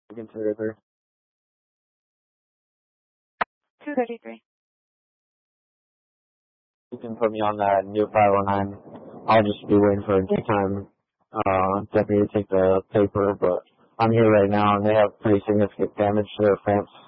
233. 233. You can put me on that new 509. I'll just be waiting for a daytime deputy to take the paper, but I'm here right now, and they have pretty significant damage to their fence.